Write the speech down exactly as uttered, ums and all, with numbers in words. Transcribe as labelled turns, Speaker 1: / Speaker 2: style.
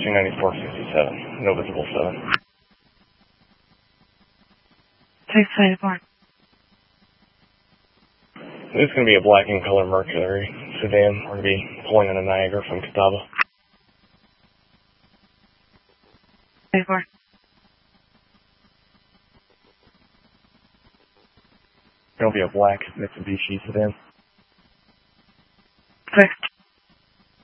Speaker 1: two ninety-four fifty-seven. No visible seven.
Speaker 2: six ninety-four.
Speaker 1: This is going to be a black and color Mercury sedan. We're going to be pulling into Niagara from Catawba.
Speaker 2: ninety-four.
Speaker 1: It's going to be a black Mitsubishi sedan.
Speaker 2: Correct.